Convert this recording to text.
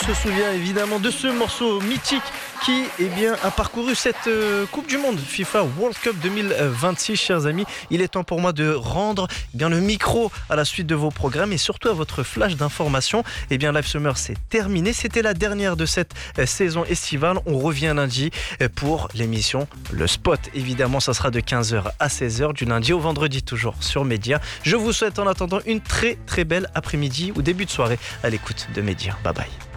Se souvient évidemment de ce morceau mythique qui a parcouru cette Coupe du Monde FIFA World Cup 2026, chers amis. Il est temps pour moi de rendre le micro à la suite de vos programmes et surtout à votre flash d'information. Live Summer, c'est terminé. C'était la dernière de cette saison estivale. On revient lundi pour l'émission Le Spot. Évidemment, ça sera de 15h à 16h du lundi au vendredi, toujours sur Média. Je vous souhaite en attendant une très très belle après-midi ou début de soirée à l'écoute de Média. Bye bye.